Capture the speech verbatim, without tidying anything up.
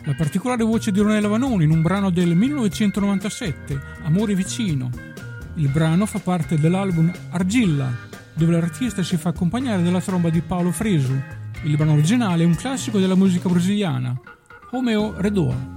La particolare voce di Ornella Vanoni in un brano del millenovecentonovantasette, Amore vicino. Il brano fa parte dell'album Argilla, dove l'artista si fa accompagnare dalla tromba di Paolo Fresu. Il brano originale è un classico della musica brasiliana, Romeo Redoa.